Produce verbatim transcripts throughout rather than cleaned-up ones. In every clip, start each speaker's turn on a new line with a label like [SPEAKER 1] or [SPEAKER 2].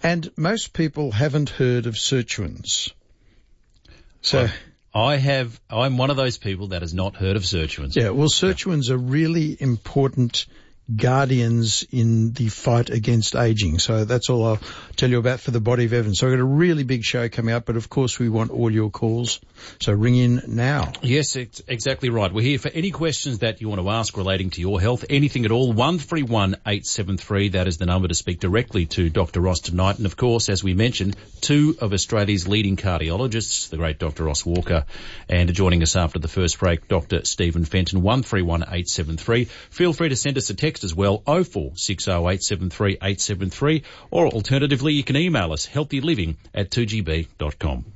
[SPEAKER 1] And most people haven't heard of sirtuins. So
[SPEAKER 2] I have, I'm one of those people that has not heard of sirtuins.
[SPEAKER 1] Yeah, well, sirtuins yeah. are really important guardians in the fight against aging. So that's all I'll tell you about for the Body of Evidence. So I've got a really big show coming up, but of course we want all your calls. So ring in now.
[SPEAKER 2] Yes, it's exactly right. We're here for any questions that you want to ask relating to your health, anything at all. one three one eight seven three, that is the number to speak directly to Doctor Ross tonight. And of course, as we mentioned, two of Australia's leading cardiologists, the great Doctor Ross Walker, and joining us after the first break, Doctor Stephen Fenton, one three one eight seven three. Feel free to send us a text as well, oh four six oh eight seven three eight seven three, or alternatively you can email us, healthyliving at two g b dot com.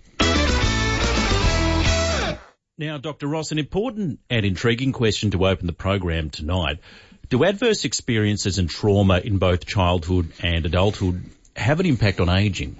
[SPEAKER 2] Now, Doctor Ross, an important and intriguing question to open the program tonight. Do adverse experiences and trauma in both childhood and adulthood have an impact on ageing?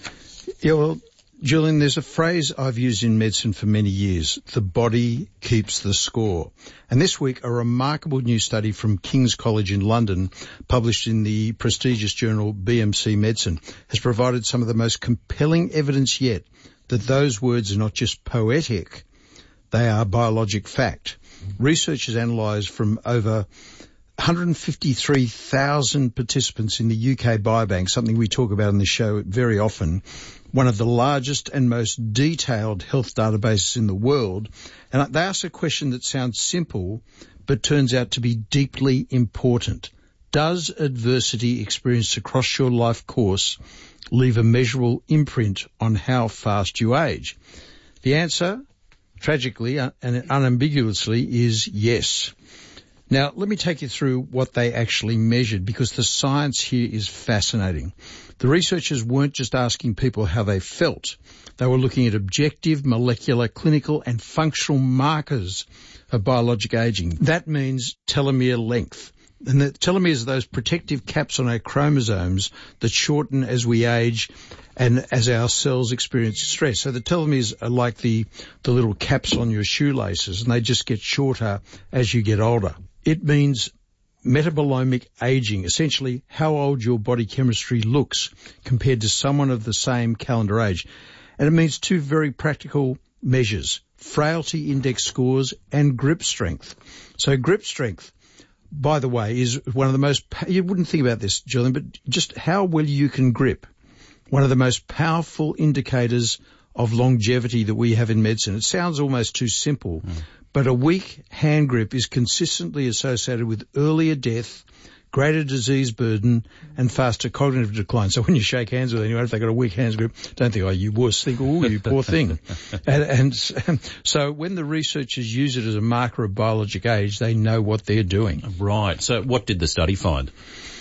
[SPEAKER 1] Yeah, well, Julian, there's a phrase I've used in medicine for many years: the body keeps the score. And this week, a remarkable new study from King's College in London, published in the prestigious journal B M C Medicine, has provided some of the most compelling evidence yet that those words are not just poetic, they are biologic fact. Researchers analysed from over one hundred fifty-three thousand participants in the U K Biobank, something we talk about on the show very often, one of the largest and most detailed health databases in the world. And they asked a question that sounds simple, but turns out to be deeply important. Does adversity experienced across your life course leave a measurable imprint on how fast you age? The answer, tragically and unambiguously, is yes. Now, let me take you through what they actually measured, because the science here is fascinating. The researchers weren't just asking people how they felt. They were looking at objective, molecular, clinical and functional markers of biologic aging. That means telomere length. And the telomeres are those protective caps on our chromosomes that shorten as we age and as our cells experience stress. So the telomeres are like the, the little caps on your shoelaces, and they just get shorter as you get older. It means metabolomic aging, essentially how old your body chemistry looks compared to someone of the same calendar age. And it means two very practical measures: frailty index scores and grip strength. So grip strength, by the way, is one of the most, you wouldn't think about this, Julian, but just how well you can grip. One of the most powerful indicators of longevity that we have in medicine. It sounds almost too simple, mm. but a weak hand grip is consistently associated with earlier death, greater disease burden, and faster cognitive decline. So when you shake hands with anyone, if they've got a weak hand grip, don't think, oh, you wuss, think, oh, you poor thing. and, and so when the researchers use it as a marker of biologic age, they know what they're doing.
[SPEAKER 2] Right. So what did the study find?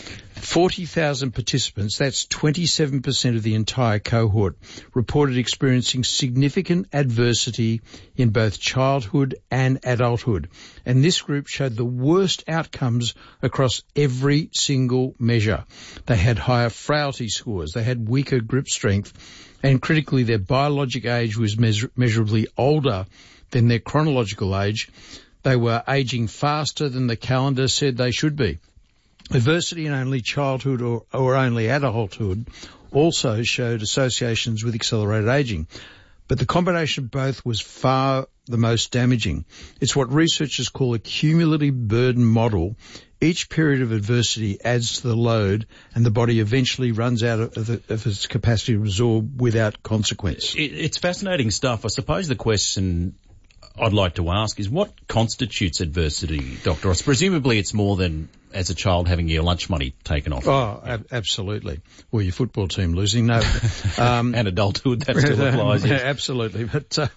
[SPEAKER 1] forty thousand participants, that's twenty-seven percent of the entire cohort, reported experiencing significant adversity in both childhood and adulthood. And this group showed the worst outcomes across every single measure. They had higher frailty scores, they had weaker grip strength, and critically their biologic age was measur- measurably older than their chronological age. They were aging faster than the calendar said they should be. Adversity in only childhood or, or only adulthood also showed associations with accelerated aging. But the combination of both was far the most damaging. It's what researchers call a cumulative burden model. Each period of adversity adds to the load, and the body eventually runs out of, the, of its capacity to absorb without consequence.
[SPEAKER 2] It, it's fascinating stuff. I suppose the question I'd like to ask is, what constitutes adversity, Doctor Ross? Presumably it's more than, as a child, having your lunch money taken off.
[SPEAKER 1] Oh, ab- absolutely. Or your football team losing. No.
[SPEAKER 2] Um, and adulthood, that still applies.
[SPEAKER 1] Yeah, absolutely. But uh,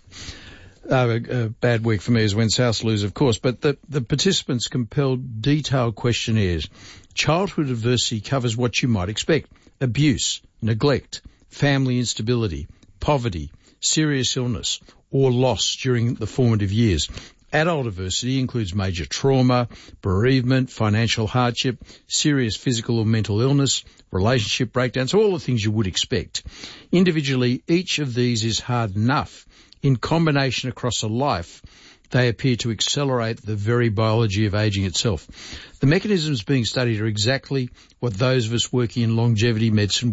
[SPEAKER 1] uh, a, a bad week for me is when South lose, of course. But the, the participants compelled detailed questionnaires. Childhood adversity covers what you might expect: abuse, neglect, family instability, poverty, serious illness, or loss during the formative years. Adult adversity includes major trauma, bereavement, financial hardship, serious physical or mental illness, relationship breakdowns, all the things you would expect. Individually, each of these is hard enough. In combination across a life, they appear to accelerate the very biology of aging itself. The mechanisms being studied are exactly what those of us working in longevity medicine